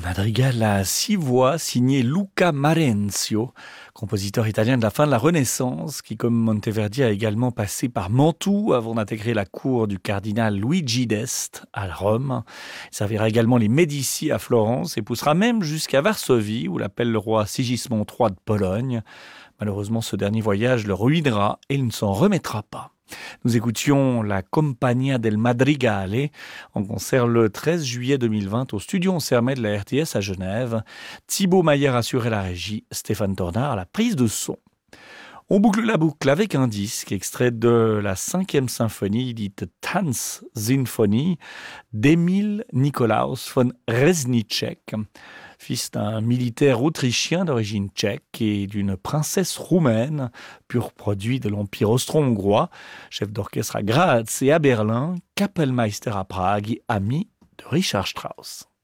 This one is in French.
Madrigal à 6 voix signé Luca Marenzio, compositeur italien de la fin de la Renaissance, qui comme Monteverdi a également passé par Mantoue avant d'intégrer la cour du cardinal Luigi d'Este à Rome. Il servira également les Médicis à Florence et poussera même jusqu'à Varsovie où l'appelle le roi Sigismond III de Pologne. Malheureusement, ce dernier voyage le ruinera et il ne s'en remettra pas. Nous écoutions la Compagnia del Madrigale en concert le 13 juillet 2020 au studio On Sermet de la RTS à Genève. Thibaut Maillère assurait la régie, Stéphane Tornard à la prise de son. On boucle la boucle avec un disque extrait de la 5e symphonie dite Tanzsinfonie d'Emil Nikolaus von Reznicek, fils d'un militaire autrichien d'origine tchèque et d'une princesse roumaine, pur produit de l'Empire austro-hongrois, chef d'orchestre à Graz et à Berlin, Kapellmeister à Prague et ami de Richard Strauss.